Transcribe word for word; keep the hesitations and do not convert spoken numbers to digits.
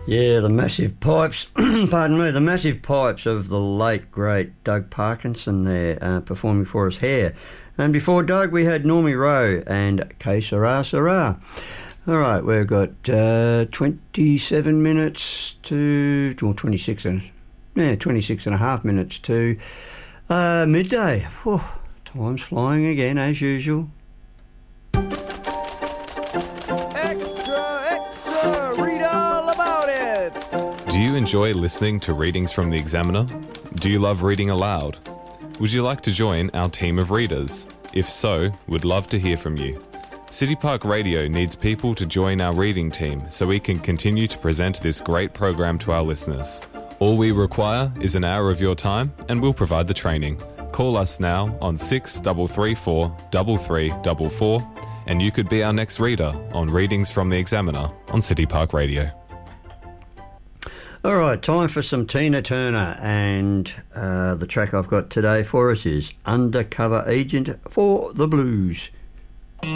Yeah, the massive pipes, pardon me, the massive pipes of the late, great Doug Parkinson there uh, performing for us here. And before Doug, we had Normie Rowe and Que Sera Sera. All right, we've got uh, twenty-seven minutes to, or twenty-six and, yeah, twenty-six and a half minutes to uh, midday. Whew, time's flying again, as usual. Do you enjoy listening to readings from the Examiner? Do you love reading aloud? Would you like to join our team of readers? If so, we'd love to hear from you. City Park Radio needs people to join our reading team so we can continue to present this great program to our listeners. All we require is an hour of your time and we'll provide the training. Call us now on six three three four, three three four four and you could be our next reader on Readings from the Examiner on City Park Radio. All right, time for some Tina Turner, and uh, the track I've got today for us is Undercover Agent for the Blues.